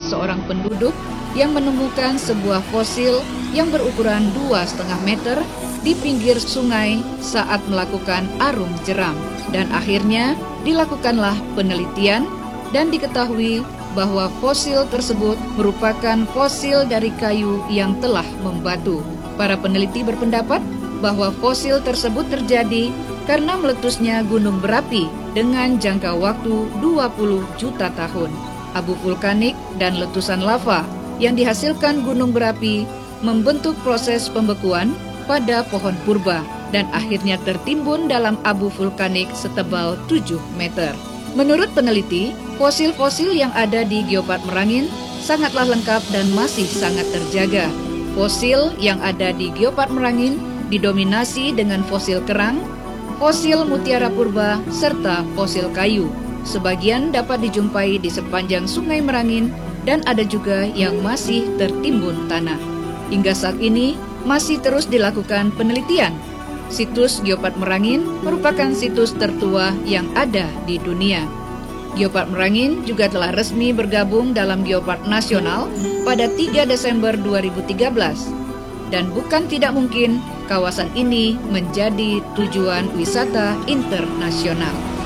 seorang penduduk yang menemukan sebuah fosil yang berukuran 2,5 meter di pinggir sungai saat melakukan arum jeram. Dan akhirnya dilakukanlah penelitian dan diketahui bahwa fosil tersebut merupakan fosil dari kayu yang telah membatu. Para peneliti berpendapat bahwa fosil tersebut terjadi karena meletusnya gunung berapi dengan jangka waktu 20 juta tahun. Abu vulkanik dan letusan lava yang dihasilkan gunung berapi membentuk proses pembekuan pada pohon purba dan akhirnya tertimbun dalam abu vulkanik setebal 7 meter. Menurut peneliti, fosil-fosil yang ada di Geopark Merangin sangatlah lengkap dan masih sangat terjaga. Fosil yang ada di Geopark Merangin didominasi dengan fosil kerang, fosil mutiara purba, serta fosil kayu. Sebagian dapat dijumpai di sepanjang Sungai Merangin dan ada juga yang masih tertimbun tanah. Hingga saat ini masih terus dilakukan penelitian. Situs Geopark Merangin merupakan situs tertua yang ada di dunia. Geopark Merangin juga telah resmi bergabung dalam Geopark Nasional pada 3 Desember 2013. Dan bukan tidak mungkin kawasan ini menjadi tujuan wisata internasional.